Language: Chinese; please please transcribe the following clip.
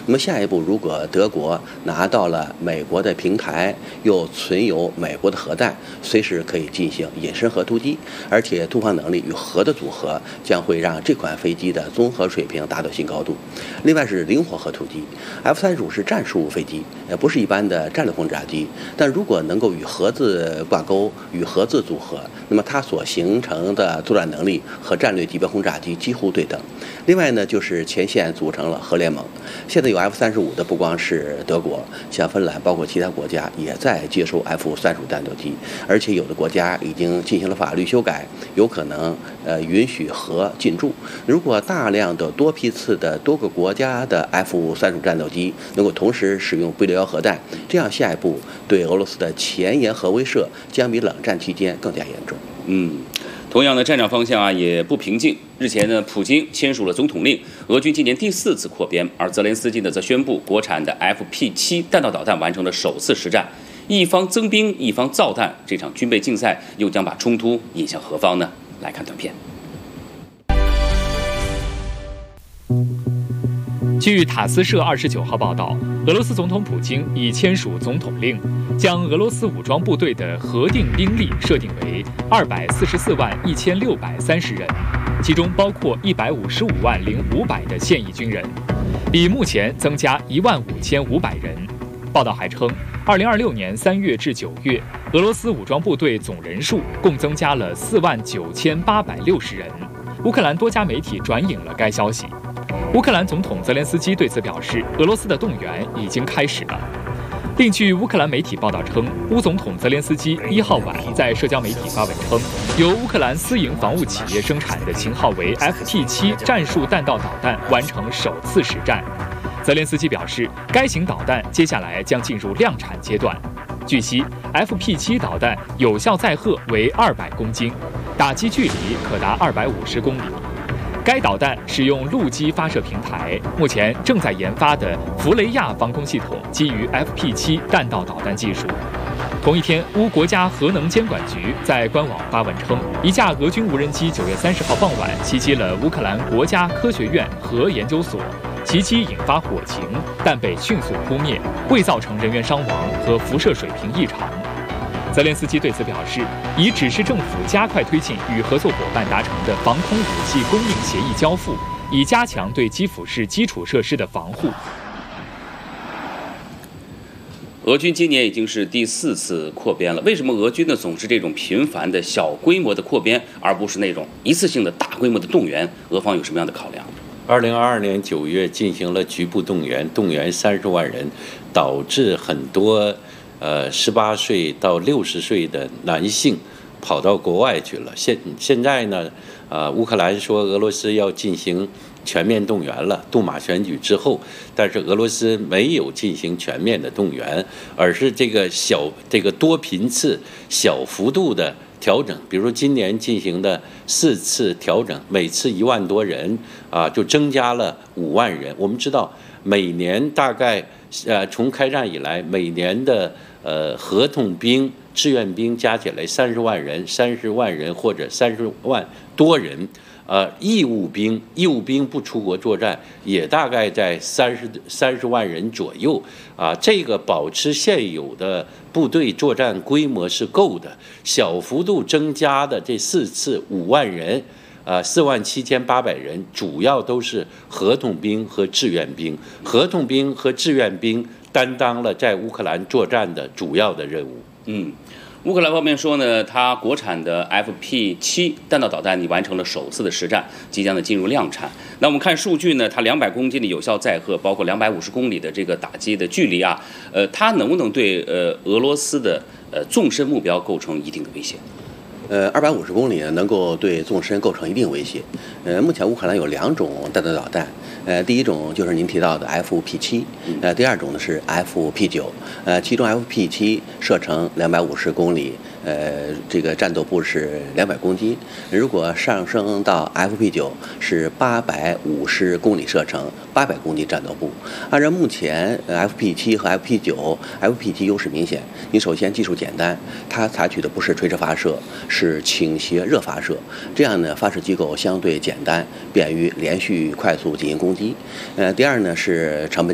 那么下一步，如果德国拿到了美国的平台，又存有美国的核弹，随时可以进行隐身核突击，而且突防能力与核的组合将会让这款飞机的综合水平达到新高度。另外是灵活核突击 ，F-35是战术飞机，不是一般的战略轰炸机，但如果能够与核子挂钩、与核子组合，那么它所形成的作战能力和战略级别轰炸机几乎对等。另外呢，就是前线组成了核联盟，现在有 F-35的不光是德国，像芬兰，包括其他国家也在接收 F-35战斗机，而且有的国家已经进行了法律修改，有可能允许核进驻。如果大量的多批次的多个国家的 F-35战斗机能够同时使用B61核弹，这样下一步对俄罗斯的前沿核威慑将比冷战期间更加严重。 同样的战场方向也不平静。日前呢，普京签署了总统令，俄军今年第4次扩编，而泽连斯基呢则宣布国产的 FP7弹道导弹完成了首次实战。一方增兵，一方造弹，这场军备竞赛又将把冲突引向何方呢？来看短片。 据塔斯社29号报道，俄罗斯总统普京已签署总统令，将俄罗斯武装部队的核定兵力设定为244万1630人，其中包括155万0500的现役军人，比目前增加15500人。报道还称，2026年3月至9月，俄罗斯武装部队总人数共增加了49860人。乌克兰多家媒体转引了该消息。乌克兰总统泽连斯基对此表示，俄罗斯的动员已经开始了。另据乌克兰媒体报道称，乌总统泽连斯基1号晚在社交媒体发文称，由乌克兰私营防务企业生产的型号为 FP7 战术弹道导弹完成首次实战。泽连斯基表示，该型导弹接下来将进入量产阶段。据悉 ，FP7 导弹有效载荷为200公斤，打击距离可达250公里。该导弹使用陆基发射平台，目前正在研发的弗雷亚防空系统基于 FP7 弹道导弹技术。同一天，乌国家核能监管局在官网发文称，一架俄军无人机9月30号傍晚袭击了乌克兰国家科学院核研究所，袭击引发火情，但被迅速扑灭，未造成人员伤亡和辐射水平异常。泽连斯基对此表示，已指示政府加快推进与合作伙伴达成的防空武器供应协议交付，以加强对基辅市基础设施的防护。 俄军今年已经是第4次扩编了，为什么俄军呢总是这种频繁的小规模的扩编，而不是那种一次性的大规模的动员？俄方有什么样的考量 ？2022年9月进行了局部动员30万人，导致很多18岁到60岁的男性跑到国外去了。现在呢，乌克兰说俄罗斯要进行全面动员了，杜马选举之后，但是俄罗斯没有进行全面的动员，而是这个多频次、小幅度的调整。比如说今年进行的4次调整，每次1万多人就增加了5万人。我们知道每年大概从开战以来，每年的合同兵、志愿兵加起来30万人或者30万多人。义务兵不出国作战，也大概在30万人左右这个保持现有的部队作战规模是够的。小幅度增加的这4次5万人，47800人，主要都是合同兵和志愿兵。合同兵和志愿兵担当了在乌克兰作战的主要的任务。 乌克兰方面说呢，它国产的 FP7 弹道导弹已完成了首次的实战，即将进入量产。那我们看数据呢，它200公斤的有效载荷，包括250公里的这个打击的距离它能不能对俄罗斯的纵深目标构成一定的威胁 ？250公里能够对纵深构成一定威胁。目前乌克兰有2种弹道导弹，第一种就是您提到的 FP7，第二种呢是 FP9，其中 FP7 射程250公里，这个战斗部是200公斤，如果上升到 FP9 是850公里射程，800公斤战斗部。按照目前FP7 和 FP9，FP7 优势明显。你首先技术简单，它采取的不是垂直发射，是倾斜热发射，这样呢发射机构相对简单，便于连续快速进行攻击。第二呢是成本